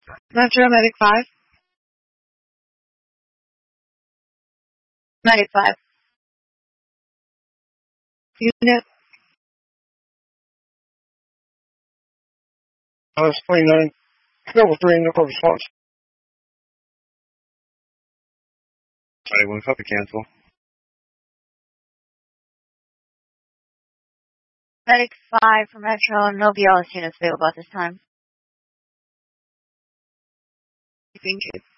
Metro Medic 5. Medic 5. Unit. That's 29. Level 3 in the response. Alright, 1 copy, cancel. Medic 5 for Metro, and no BLS units available at this time. Thank you.